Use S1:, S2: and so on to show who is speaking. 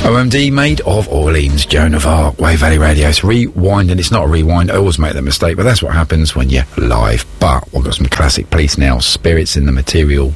S1: OMD, Maid of Orleans, Joan of Arc, Wave Valley Radio. It's rewind, and it's not a rewind. I always make that mistake, but that's what happens when you're live. But I've got some classic Police now, Spirits in the Material